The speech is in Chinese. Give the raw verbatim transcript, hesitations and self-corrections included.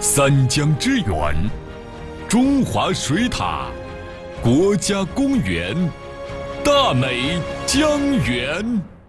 三江之源，中华水塔，国家公园，大美江源。